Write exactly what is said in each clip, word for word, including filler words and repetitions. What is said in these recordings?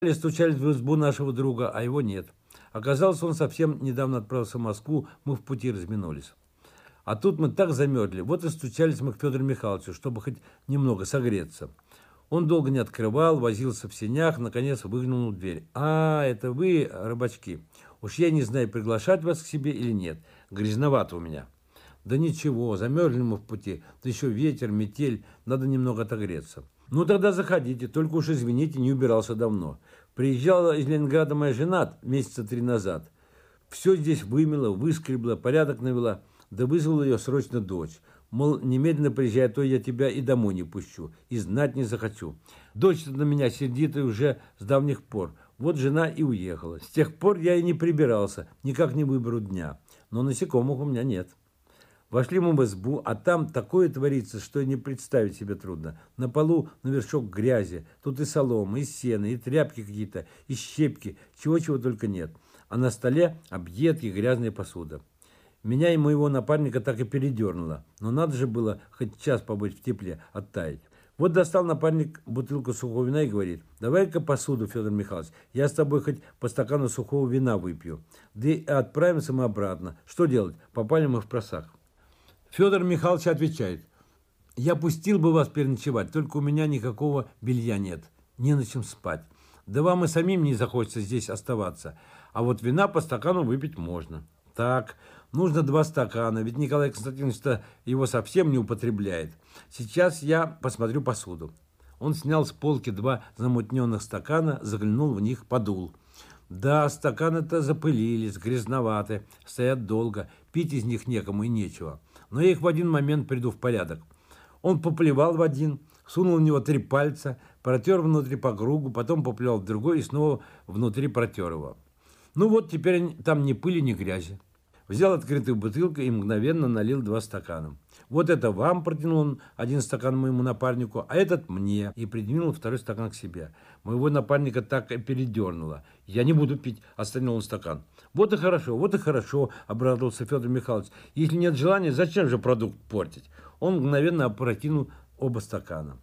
Стучались в избу нашего друга, а его нет. Оказалось, он совсем недавно отправился в Москву, мы в пути разминулись. А тут мы так замерзли, вот и стучались мы к Федору Михайловичу, чтобы хоть немного согреться. Он долго не открывал, возился в сенях, наконец выглянул в дверь. «А, это вы, рыбачки? Уж я не знаю, приглашать вас к себе или нет. Грязновато у меня». «Да ничего, замерзли мы в пути, да еще ветер, метель, надо немного отогреться». «Ну тогда заходите, только уж извините, не убирался давно. Приезжала из Ленинграда моя жена месяца три назад. Все здесь вымела, выскребла, порядок навела, да вызвала ее срочно дочь. Мол, немедленно приезжай, а то я тебя и домой не пущу, и знать не захочу. Дочь-то на меня сердитая уже с давних пор. Вот жена и уехала. С тех пор я и не прибирался, никак не выберу дня. Но насекомых у меня нет». Вошли мы в избу, а там такое творится, что и не представить себе трудно. На полу навершок грязи, тут и солома, и сено, и тряпки какие-то, и щепки, чего-чего только нет. А на столе объедки, грязная посуда. Меня и моего напарника так и передернуло, но надо же было хоть час побыть в тепле, оттаять. Вот достал напарник бутылку сухого вина и говорит: «Давай-ка посуду, Федор Михайлович, я с тобой хоть по стакану сухого вина выпью. Да и отправимся мы обратно. Что делать? Попали мы в просак». Федор Михайлович отвечает: «Я пустил бы вас переночевать, только у меня никакого белья нет, не на чем спать. Да вам и самим не захочется здесь оставаться, а вот вина по стакану выпить можно». «Так, нужно два стакана, ведь Николай Константинович-то его совсем не употребляет. Сейчас я посмотрю посуду». Он снял с полки два замутненных стакана, заглянул в них, подул. Да, стаканы-то запылились, грязноваты, стоят долго, пить из них некому и нечего. Но я их в один момент приду в порядок. Он поплевал в один, сунул в него три пальца, протер внутри по кругу, потом поплевал в другой и снова внутри протер его. Ну вот, теперь там ни пыли, ни грязи. Взял открытую бутылку и мгновенно налил два стакана. «Вот это вам», — протянул он один стакан моему напарнику, «а этот мне», и придвинул второй стакан к себе. Моего напарника так и передернуло. «Я не буду пить», — остановил он стакан. «Вот и хорошо, вот и хорошо», — обрадовался Федор Михайлович. «Если нет желания, зачем же продукт портить?» Он мгновенно опрокинул оба стакана.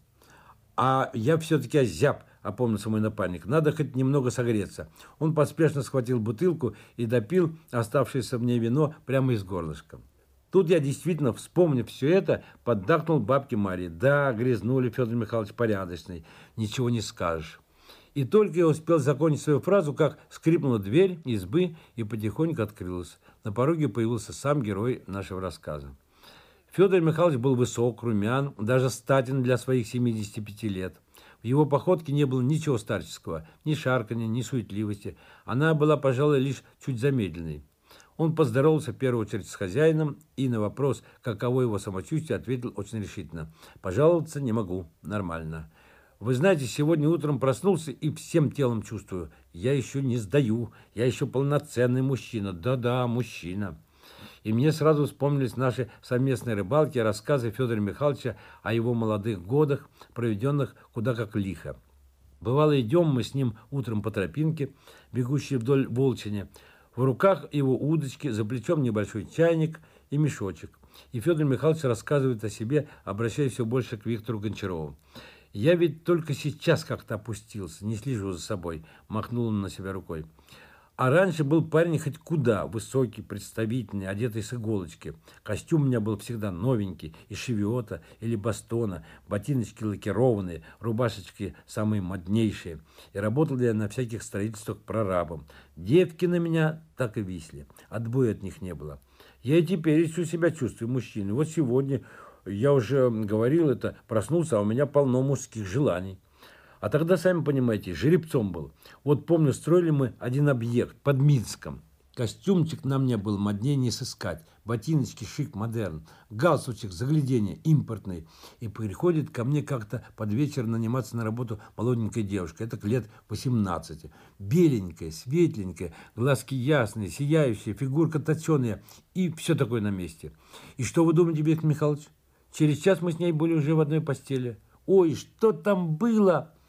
«А я все-таки озяб», — опомнился мой напарник. «Надо хоть немного согреться». Он поспешно схватил бутылку и допил оставшееся мне вино прямо из горлышка. Тут я действительно, вспомнив все это, поддакнул бабке Марии. «Да, грязнули, Федор Михайлович, порядочный, ничего не скажешь». И только я успел закончить свою фразу, как скрипнула дверь избы и потихоньку открылась. На пороге появился сам герой нашего рассказа. Федор Михайлович был высок, румян, даже статен для своих семидесяти пяти лет. В его походке не было ничего старческого, ни шарканья, ни суетливости. Она была, пожалуй, лишь чуть замедленной. Он поздоровался в первую очередь с хозяином и на вопрос, каково его самочувствие, ответил очень решительно: «Пожаловаться не могу, нормально. Вы знаете, сегодня утром проснулся и всем телом чувствую. Я еще не сдаю, я еще полноценный мужчина. Да-да, мужчина». И мне сразу вспомнились наши совместные рыбалки и рассказы Федора Михайловича о его молодых годах, проведенных куда как лихо. Бывало, идем мы с ним утром по тропинке, бегущей вдоль Волчиня. В руках его удочки, за плечом небольшой чайник и мешочек. И Федор Михайлович рассказывает о себе, обращаясь все больше к Виктору Гончарову. «Я ведь только сейчас как-то опустился, не слежу за собой», — махнул он на себя рукой. «А раньше был парень хоть куда, высокий, представительный, одетый с иголочки. Костюм у меня был всегда новенький, из шевиота или бастона, ботиночки лакированные, рубашечки самые моднейшие. И работал я на всяких строительствах прорабом. Девки на меня так и висли, отбоя от них не было. Я и теперь еще себя чувствую мужчиной. Вот сегодня, я уже говорил это, проснулся, а у меня полно мужских желаний. А тогда, сами понимаете, жеребцом был. Вот помню, строили мы один объект под Минском. Костюмчик на мне был моднее не сыскать. Ботиночки шик модерн. Галстучек загляденье импортный. И приходит ко мне как-то под вечер наниматься на работу молоденькая девушка. Это к лет восемнадцати. Беленькая, светленькая, глазки ясные, сияющие, фигурка точеная. И все такое на месте. И что вы думаете, Виктор Михайлович? Через час мы с ней были уже в одной постели. Ой, что там было?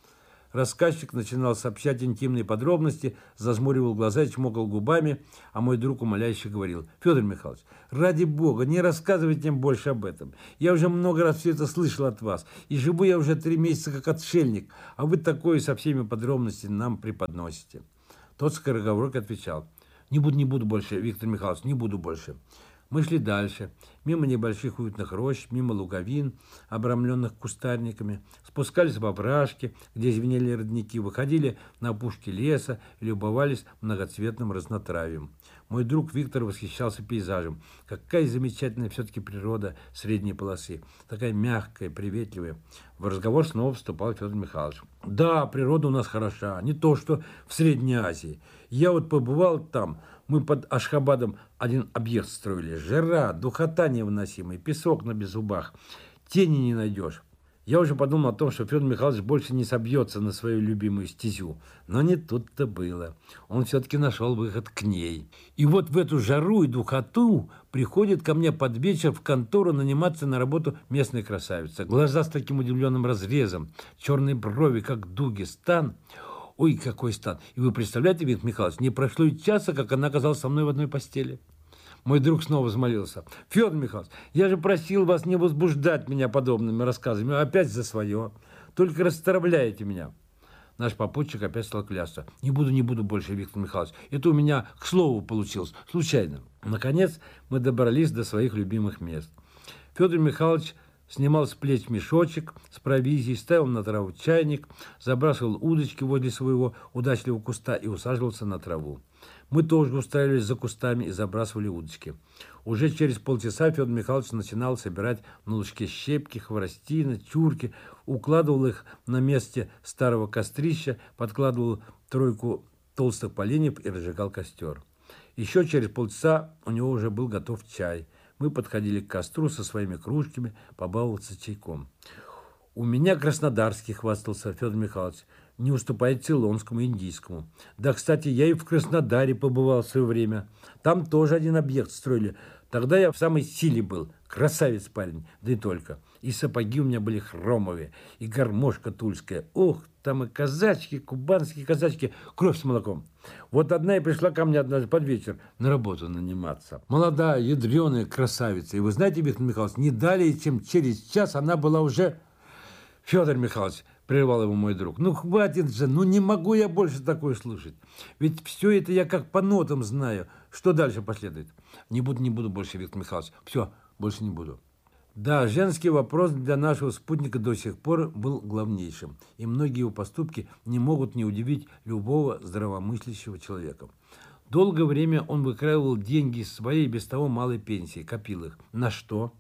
Рассказчик начинал сообщать интимные подробности, зажмуривал глаза и чмокал губами, а мой друг умоляюще говорил: «Федор Михайлович, ради бога, не рассказывайте им больше об этом. Я уже много раз все это слышал от вас, и живу я уже три месяца как отшельник, а вы такое со всеми подробностями нам преподносите». Тот скороговоркой отвечал: «Не буду, не буду больше, Виктор Михайлович, не буду больше». Мы шли дальше, мимо небольших уютных рощ, мимо луговин, обрамленных кустарниками, спускались в овражки, где звенели родники, выходили на опушки леса и любовались многоцветным разнотравием. Мой друг Виктор восхищался пейзажем. Какая замечательная все-таки природа средней полосы, такая мягкая, приветливая. В разговор снова вступал Федор Михайлович. «Да, природа у нас хороша, не то что в Средней Азии. Я вот побывал там, мы под Ашхабадом один объект строили. Жара, духота невыносимая, песок на беззубах, тени не найдешь». Я уже подумал о том, что Федор Михайлович больше не собьется на свою любимую стезю. Но не тут-то было. Он все-таки нашел выход к ней. И вот в эту жару и духоту приходит ко мне под вечер в контору наниматься на работу местная красавица. Глаза с таким удивленным разрезом, черные брови, как дуги, стан. Ой, какой стан! И вы представляете, Виктор Михайлович, не прошло и часа, как она оказалась со мной в одной постели. Мой друг снова взмолился: «Федор Михайлович, я же просил вас не возбуждать меня подобными рассказами, опять за свое. Только расстраивляете меня». Наш попутчик опять стал клясться: «Не буду, не буду больше, Виктор Михайлович. Это у меня к слову получилось, случайно». Наконец мы добрались до своих любимых мест. Федор Михайлович снимал с плеч мешочек с провизией, ставил на траву чайник, забрасывал удочки возле своего удачливого куста и усаживался на траву. Мы тоже устраивались за кустами и забрасывали удочки. Уже через полчаса Федор Михайлович начинал собирать на лучке щепки, хворостины, чурки, укладывал их на месте старого кострища, подкладывал тройку толстых поленьев и разжигал костер. Еще через полчаса у него уже был готов чай. Мы подходили к костру со своими кружками побаловаться чайком. «У меня краснодарский», — хвастался Федор Михайлович, — «не уступает цейлонскому, индийскому. Да, кстати, я и в Краснодаре побывал в свое время. Там тоже один объект строили. Тогда я в самой силе был. Красавец парень, да и только. И сапоги у меня были хромовые, и гармошка тульская. Ух, там и казачки, кубанские казачки, кровь с молоком. Вот одна и пришла ко мне однажды под вечер на работу наниматься. Молодая, ядреная красавица. И вы знаете, Виктор Михайлович, не далее, чем через час она была уже...» «Федор Михайлович», — прервал его мой друг, — «ну хватит же, ну не могу я больше такое слушать. Ведь все это я как по нотам знаю. Что дальше последует?» «Не буду, не буду больше, Виктор Михайлович. Все, больше не буду». Да, женский вопрос для нашего спутника до сих пор был главнейшим, и многие его поступки не могут не удивить любого здравомыслящего человека. Долгое время он выкраивал деньги из своей без того малой пенсии, копил их. На что?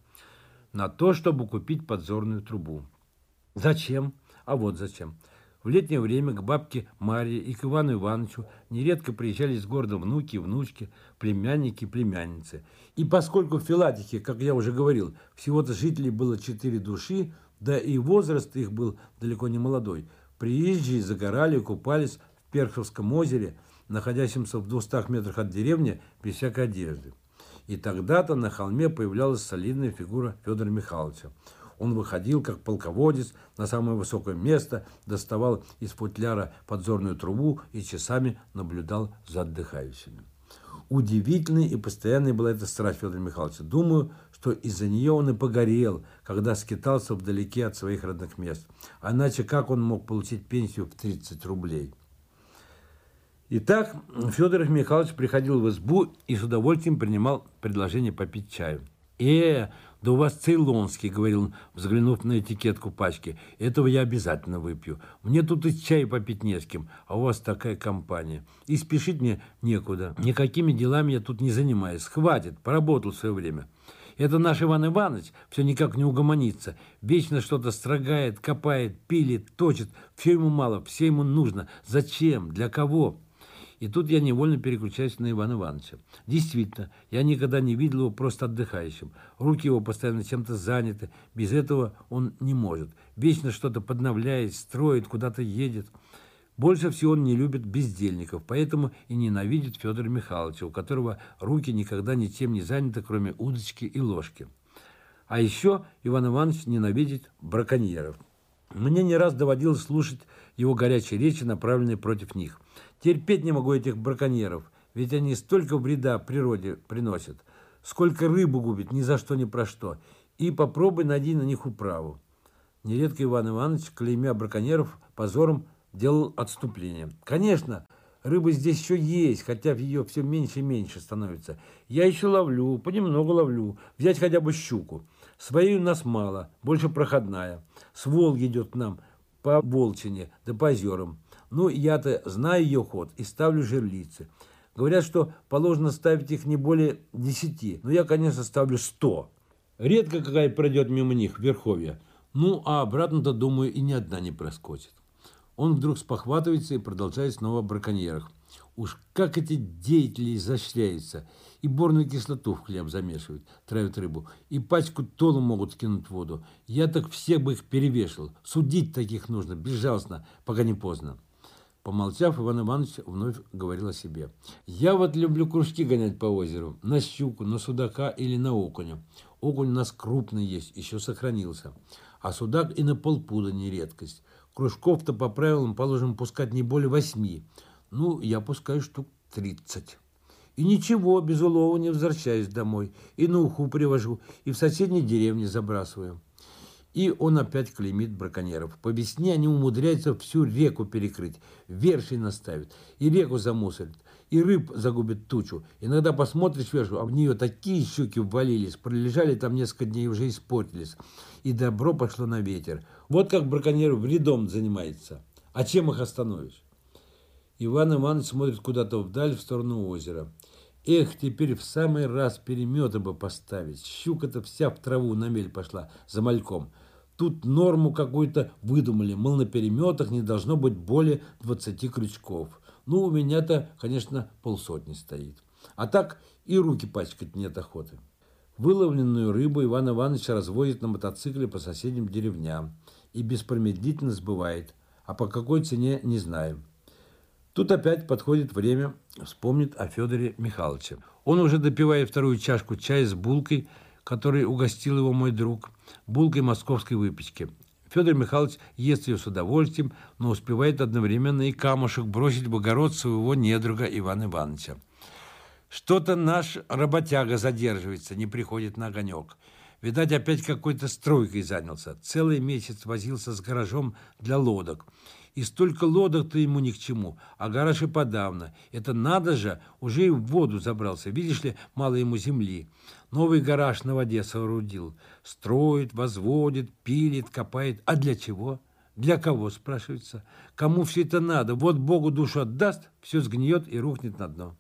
На то, чтобы купить подзорную трубу. Зачем? А вот зачем. В летнее время к бабке Марье и к Ивану Ивановичу нередко приезжали из города внуки и внучки, племянники и племянницы. И поскольку в Филатихе, как я уже говорил, всего-то жителей было четыре души, да и возраст их был далеко не молодой, приезжие загорали и купались в Перховском озере, находящемся в двухстах метрах от деревни, без всякой одежды. И тогда-то на холме появлялась солидная фигура Федора Михайловича. Он выходил, как полководец, на самое высокое место, доставал из футляра подзорную трубу и часами наблюдал за отдыхающими. Удивительной и постоянной была эта страсть Федора Михайловича. Думаю, что из-за нее он и погорел, когда скитался вдалеке от своих родных мест. А иначе как он мог получить пенсию в тридцать рублей? Итак, Федор Михайлович приходил в избу и с удовольствием принимал предложение попить чаю. «Э, да у вас цейлонский», — говорил он, взглянув на этикетку пачки. «Этого я обязательно выпью. Мне тут и чай попить не с кем, а у вас такая компания. И спешить мне некуда. Никакими делами я тут не занимаюсь. Хватит, поработал в свое время. Это наш Иван Иванович все никак не угомонится. Вечно что-то строгает, копает, пилит, точит. Все ему мало, все ему нужно. Зачем? Для кого?» И тут я невольно переключаюсь на Ивана Ивановича. Действительно, я никогда не видел его просто отдыхающим. Руки его постоянно чем-то заняты. Без этого он не может. Вечно что-то подновляет, строит, куда-то едет. Больше всего он не любит бездельников, поэтому и ненавидит Федора Михайловича, у которого руки никогда ничем не заняты, кроме удочки и ложки. А еще Иван Иванович ненавидит браконьеров. Мне не раз доводилось слушать его горячие речи, направленные против них. Терпеть не могу этих браконьеров, ведь они столько вреда природе приносят, сколько рыбу губят ни за что ни про что, и попробуй найди на них управу. Нередко Иван Иванович, клеймя браконьеров, позором делал отступление. Конечно, рыбы здесь еще есть, хотя ее все меньше и меньше становится. Я еще ловлю, понемногу ловлю, взять хотя бы щуку. Своей у нас мало, больше проходная. С Волги идет к нам по Волчине, да по озерам. Ну, я-то знаю ее ход и ставлю жерлицы. Говорят, что положено ставить их не более десяти, но я, конечно, ставлю сто. Редко какая пройдет мимо них в верховье. Ну, а обратно-то, думаю, и ни одна не проскочит. Он вдруг спохватывается и продолжает снова о браконьерах. Уж как эти деятели изощряются. И борную кислоту в хлеб замешивают, травят рыбу. И пачку толу могут кинуть в воду. Я так всех бы их перевешал. Судить таких нужно, безжалостно, пока не поздно. Помолчав, Иван Иванович вновь говорил о себе. Я вот люблю кружки гонять по озеру. На щуку, на судака или на окуня. Окунь у нас крупный есть, еще сохранился. А судак и на полпуда не редкость. Кружков-то по правилам положено пускать не более восьми. Ну, я пускаю штук тридцать. И ничего, без улова не возвращаюсь домой. И на уху привожу, и в соседней деревне забрасываю. И он опять клеймит браконьеров. По весне они умудряются всю реку перекрыть, верши наставят, и реку замусорят, и рыб загубят тучу. Иногда посмотришь вершу, а в нее такие щуки ввалились, пролежали там несколько дней, уже испортились. И добро пошло на ветер. Вот как браконьер вредом занимается. А чем их остановишь? Иван Иванович смотрит куда-то вдаль, в сторону озера. Эх, теперь в самый раз переметы бы поставить. Щука-то вся в траву на мель пошла за мальком. Тут норму какую-то выдумали, мол, на переметах не должно быть более двадцати крючков. Ну, у меня-то, конечно, полсотни стоит. А так и руки пачкать нет охоты. Выловленную рыбу Иван Иванович развозит на мотоцикле по соседним деревням и беспромедлительно сбывает, а по какой цене не знаю. Тут опять подходит время вспомнить о Федоре Михайловиче. Он уже допивает вторую чашку чая с булкой, которой угостил его мой друг, булкой московской выпечки. Федор Михайлович ест ее с удовольствием, но успевает одновременно и камушек бросить в огород своего недруга Ивана Ивановича. Что-то наш работяга задерживается, не приходит на огонек. Видать, опять какой-то стройкой занялся. Целый месяц возился с гаражом для лодок. И столько лодок-то ему ни к чему, а гараж и подавно. Это надо же, уже и в воду забрался. Видишь ли, мало ему земли. Новый гараж на воде соорудил. Строит, возводит, пилит, копает. А для чего? Для кого, спрашивается? Кому все это надо? Вот Богу душу отдаст, все сгниет и рухнет на дно.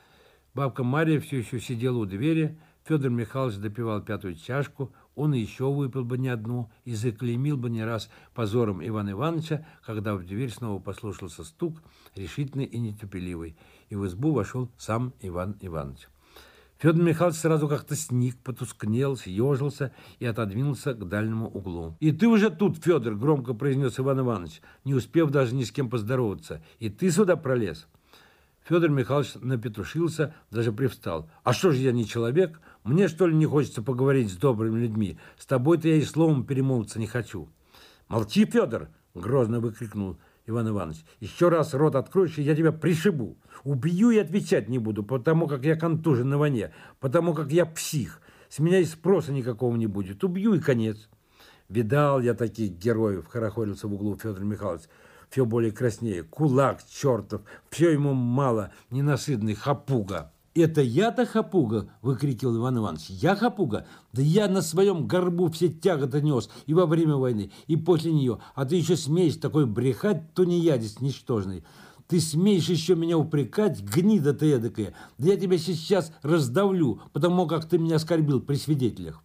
Бабка Мария все еще сидела у двери. Федор Михайлович допивал пятую чашку. Он еще выпил бы не одну и заклеймил бы не раз позором Ивана Ивановича, когда в дверь снова послышался стук, решительный и нетерпеливый, и в избу вошел сам Иван Иванович. Федор Михайлович сразу как-то сник, потускнел, съежился и отодвинулся к дальнему углу. «И ты уже тут, Федор!» — громко произнес Иван Иванович, не успев даже ни с кем поздороваться. «И ты сюда пролез?» Федор Михайлович напетрушился, даже привстал. «А что же я не человек? Мне, что ли, не хочется поговорить с добрыми людьми? С тобой-то я и словом перемолвиться не хочу». «Молчи, Федор!» — грозно выкрикнул Иван Иванович. «Еще раз рот откроешь, и я тебя пришибу. Убью и отвечать не буду, потому как я контужен на войне, потому как я псих. С меня и спроса никакого не будет. Убью и конец». «Видал я таких героев!» — хорохорился в углу Федор Михайлович. Все более краснее. «Кулак чертов! Все ему мало, ненасытный хапуга!» «Это я-то хапуга!» — выкрикивал Иван Иванович. «Я хапуга? Да я на своем горбу все тяготы нес и во время войны, и после нее. А ты еще смеешь такой брехать, тунеядец ничтожный. Ты смеешь еще меня упрекать, гнида ты эдакая. Да я тебя сейчас раздавлю, потому как ты меня оскорбил при свидетелях».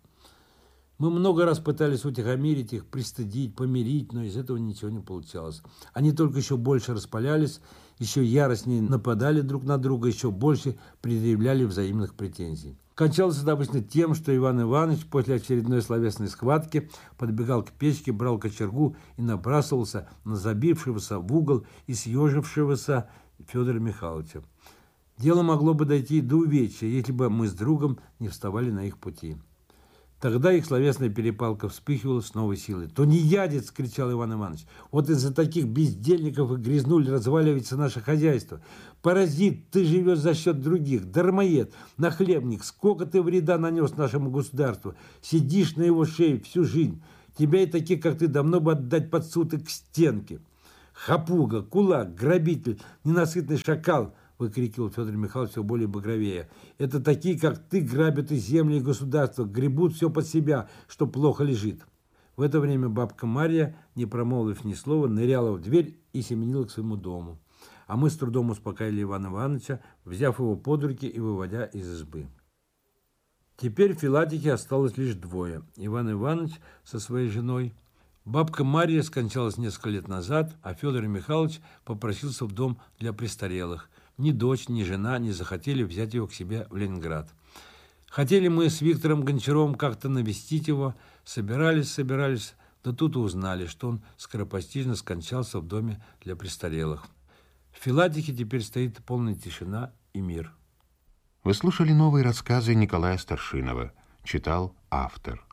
Мы много раз пытались утихомирить их, пристыдить, помирить, но из этого ничего не получалось. Они только еще больше распалялись, еще яростнее нападали друг на друга, еще больше предъявляли взаимных претензий. Кончалось это обычно тем, что Иван Иванович после очередной словесной схватки подбегал к печке, брал кочергу и набрасывался на забившегося в угол и съежившегося Федора Михайловича. Дело могло бы дойти до увечья, если бы мы с другом не вставали на их пути. Тогда их словесная перепалка вспыхивала с новой силой. «Тунеядец!» – кричал Иван Иванович. «Вот из-за таких бездельников и грязнуль разваливается наше хозяйство. Паразит, ты живешь за счет других. Дармоед, нахлебник, сколько ты вреда нанес нашему государству. Сидишь на его шее всю жизнь. Тебя и таких, как ты, давно бы отдать под суд и к стенке. Хапуга, кулак, грабитель, ненасытный шакал!» — выкрикивал Федор Михайлович все более багровее. «Это такие, как ты, грабят и земли, и государство, гребут все под себя, что плохо лежит». В это время бабка Марья, не промолвив ни слова, ныряла в дверь и семенила к своему дому. А мы с трудом успокаивали Ивана Ивановича, взяв его под руки и выводя из избы. Теперь в Филатике осталось лишь двое. Иван Иванович со своей женой. Бабка Марья скончалась несколько лет назад, а Федор Михайлович попросился в дом для престарелых. Ни дочь, ни жена не захотели взять его к себе в Ленинград. Хотели мы с Виктором Гончаровым как-то навестить его, собирались, собирались, да тут и узнали, что он скоропостижно скончался в доме для престарелых. В Филатике теперь стоит полная тишина и мир. Вы слушали новые рассказы Николая Старшинова. Читал автор.